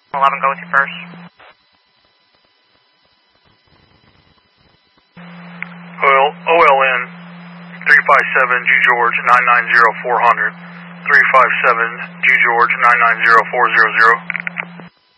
11, go with you first. OLN 357 G George 990 400. 357 G George 990 400.